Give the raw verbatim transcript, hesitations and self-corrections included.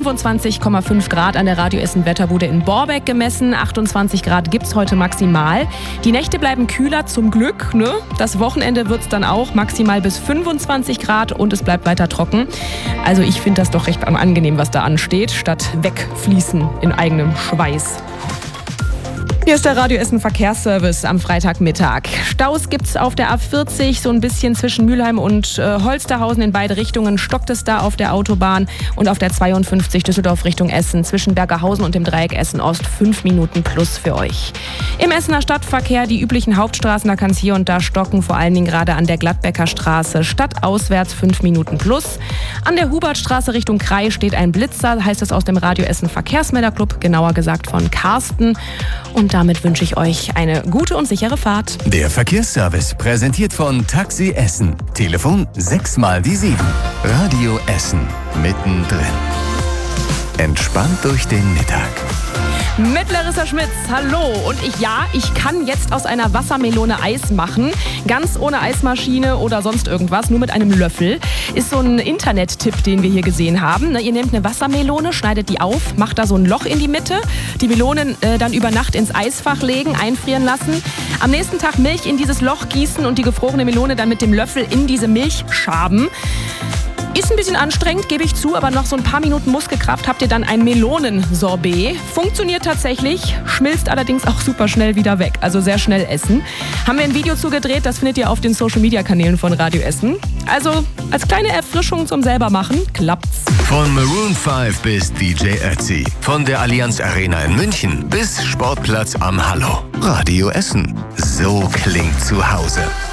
fünfundzwanzig Komma fünf Grad an der Radio Essen Wetterbude in Borbeck gemessen. achtundzwanzig Grad gibt's heute maximal. Die Nächte bleiben kühler, zum Glück. Ne? Das Wochenende wird's dann auch maximal bis fünfundzwanzig Grad und es bleibt weiter trocken. Also ich finde das doch recht angenehm, was da ansteht, statt wegfließen in eigenem Schweiß. Hier ist der Radio Essen Verkehrsservice am Freitagmittag. Staus gibt's auf der A vierzig, so ein bisschen zwischen Mülheim und äh, Holsterhausen in beide Richtungen. Stockt es da auf der Autobahn und auf der zweiundfünfzig Düsseldorf Richtung Essen zwischen Bergerhausen und dem Dreieck Essen Ost fünf Minuten plus für euch. Im Essener Stadtverkehr die üblichen Hauptstraßen, da kann es hier und da stocken, vor allen Dingen gerade an der Gladbecker Straße. Stadtauswärts fünf Minuten plus. An der Hubertstraße Richtung Krei steht ein Blitzer, heißt es aus dem Radio Essen Verkehrsmelderclub, genauer gesagt von Carsten. Und damit wünsche ich euch eine gute und sichere Fahrt. Der Verkehrsservice präsentiert von Taxi Essen. Telefon sechs mal die sieben. Radio Essen mittendrin. Entspannt durch den Mittag. Mit Larissa Schmitz, hallo. Und ich, ja, ich kann jetzt aus einer Wassermelone Eis machen. Ganz ohne Eismaschine oder sonst irgendwas, nur mit einem Löffel. Ist so ein Internet-Tipp, den wir hier gesehen haben. Ihr nehmt eine Wassermelone, schneidet die auf, macht da so ein Loch in die Mitte. Die Melonen äh, dann über Nacht ins Eisfach legen, einfrieren lassen. Am nächsten Tag Milch in dieses Loch gießen und die gefrorene Melone dann mit dem Löffel in diese Milch schaben. Ist ein bisschen anstrengend, gebe ich zu, aber nach so ein paar Minuten Muskelkraft habt ihr dann ein Melonensorbet. Funktioniert tatsächlich, schmilzt allerdings auch super schnell wieder weg, also sehr schnell essen. Haben wir ein Video zugedreht, das findet ihr auf den Social-Media-Kanälen von Radio Essen. Also als kleine Erfrischung zum selbermachen, klappt's. Von Maroon fünf bis D J Ötzi, von der Allianz Arena in München bis Sportplatz am Hallo. Radio Essen, so klingt zu Hause.